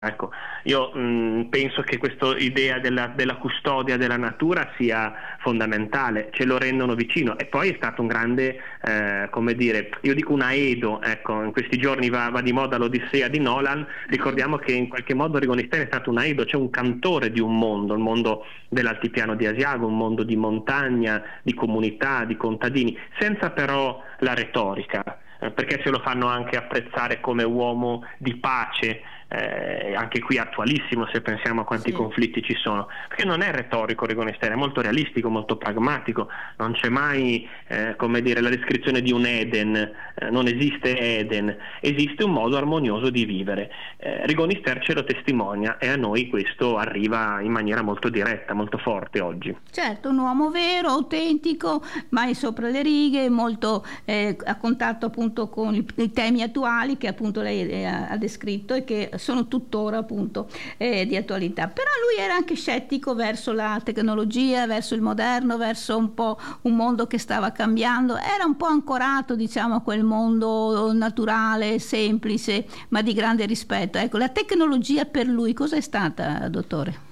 Ecco, io penso che questa idea della custodia della natura sia fondamentale, ce lo rendono vicino, e poi è stato un grande, come dire, io dico un aedo, ecco, in questi giorni va di moda l'Odissea di Nolan, ricordiamo che in qualche modo Rigonistera è stato un aedo, cioè un cantore di un mondo, il mondo dell'altipiano di Asiago, un mondo di montagna, di comunità, di contadini, senza però la retorica, perché se lo fanno anche apprezzare come uomo di pace, anche qui attualissimo se pensiamo a quanti conflitti ci sono, perché non è retorico Rigonistera, è molto realistico, molto pragmatico, non c'è mai come dire la descrizione di un Eden, non esiste Eden, esiste un modo armonioso di vivere. Rigonistera ce lo testimonia e a noi questo arriva in maniera molto diretta, molto forte oggi. Certo, un uomo vero, autentico, mai sopra le righe, molto a contatto appunto con i temi attuali che appunto lei ha descritto e che sono tuttora appunto di attualità. Però lui era anche scettico verso la tecnologia, verso il moderno, verso un po' un mondo che stava cambiando, era un po' ancorato diciamo a quel mondo naturale, semplice, ma di grande rispetto. Ecco, la tecnologia per lui cosa è stata, dottore?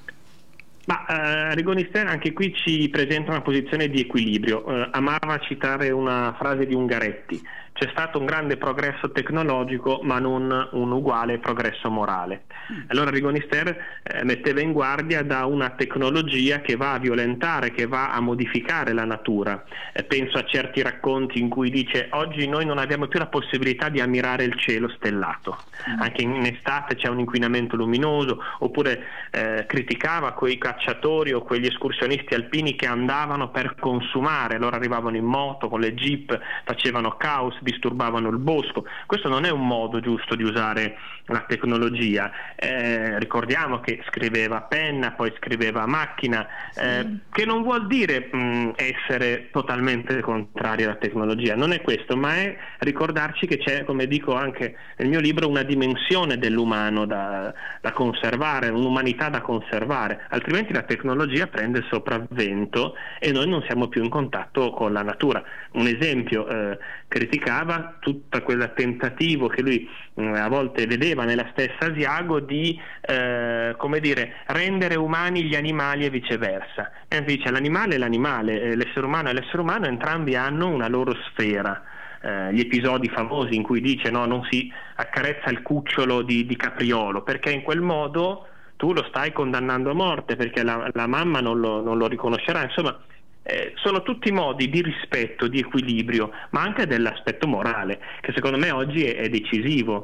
Ma Rigonistera anche qui ci presenta una posizione di equilibrio, amava citare una frase di Ungaretti: c'è stato un grande progresso tecnologico ma non un uguale progresso morale. Allora Rigonistera metteva in guardia da una tecnologia che va a violentare, che va a modificare la natura. Penso a certi racconti in cui dice: oggi noi non abbiamo più la possibilità di ammirare il cielo stellato, anche in estate c'è un inquinamento luminoso, oppure criticava quei cacciatori o quegli escursionisti alpini che andavano per consumare, allora arrivavano in moto con le jeep, facevano caos, disturbavano il bosco. Questo non è un modo giusto di usare la tecnologia. Ricordiamo che scriveva a penna, poi scriveva a macchina, che non vuol dire essere totalmente contrari alla tecnologia, non è questo, ma è ricordarci che c'è, come dico anche nel mio libro, una dimensione dell'umano da conservare, un'umanità da conservare, altrimenti la tecnologia prende il sopravvento e noi non siamo più in contatto con la natura. Un esempio, criticava tutto quel tentativo che lui a volte vedeva nella stessa Asiago di come dire, rendere umani gli animali e viceversa. E dice: l'animale è l'animale, l'essere umano è l'essere umano, entrambi hanno una loro sfera. Gli episodi famosi in cui dice: no, non si accarezza il cucciolo di capriolo, perché in quel modo tu lo stai condannando a morte, perché la mamma non lo riconoscerà. Insomma, sono tutti modi di rispetto, di equilibrio, ma anche dell'aspetto morale, che secondo me oggi è decisivo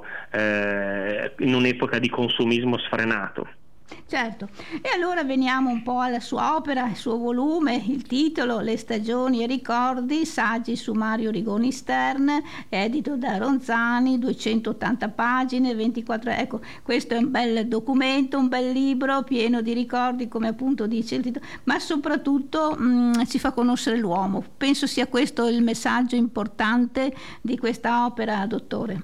in un'epoca di consumismo sfrenato. Certo, e allora veniamo un po' alla sua opera, il suo volume, il titolo: Le stagioni e ricordi, saggi su Mario Rigonistern, edito da Ronzani, 280 pagine, 24. Ecco, questo è un bel documento, un bel libro pieno di ricordi, come appunto dice il titolo, ma soprattutto ci fa conoscere l'uomo. Penso sia questo il messaggio importante di questa opera, dottore.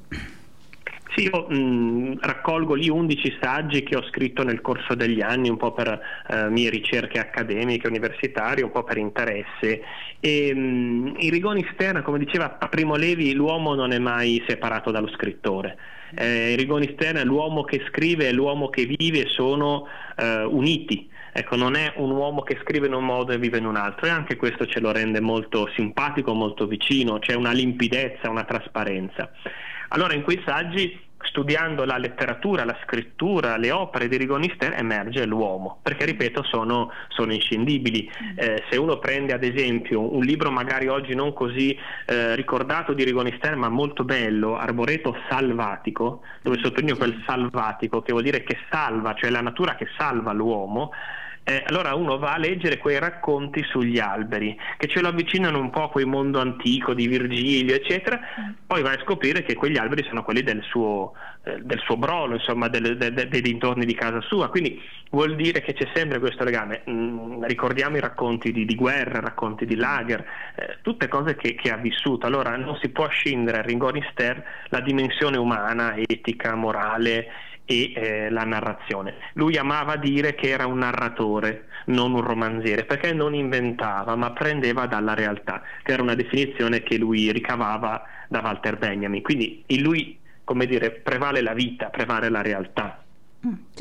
Sì, io raccolgo lì 11 saggi che ho scritto nel corso degli anni, un po' per mie ricerche accademiche, universitarie, un po' per interesse. E in Rigonistern, come diceva Primo Levi, l'uomo non è mai separato dallo scrittore. In Rigonistern l'uomo che scrive e l'uomo che vive sono uniti. Ecco, non è un uomo che scrive in un modo e vive in un altro, e anche questo ce lo rende molto simpatico, molto vicino, c'è una limpidezza, una trasparenza. Allora in quei saggi, studiando la letteratura, la scrittura, le opere di Rigonistern, emerge l'uomo, perché ripeto sono inscindibili. Se uno prende ad esempio un libro magari oggi non così ricordato di Rigonistern, ma molto bello, Arboreto Salvatico, dove sottolineo quel salvatico, che vuol dire che salva, cioè la natura che salva l'uomo, allora uno va a leggere quei racconti sugli alberi che ce lo avvicinano un po' a quel mondo antico di Virgilio eccetera, poi va a scoprire che quegli alberi sono quelli del suo brolo, insomma dei dintorni di casa sua, quindi vuol dire che c'è sempre questo legame. Ricordiamo i racconti di guerra, racconti di lager, tutte cose che ha vissuto. Allora non si può scindere a Rigonistern la dimensione umana, etica, morale e la narrazione. Lui amava dire che era un narratore, non un romanziere, perché non inventava ma prendeva dalla realtà, che era una definizione che lui ricavava da Walter Benjamin. Quindi in lui, come dire, prevale la vita, prevale la realtà. Mm.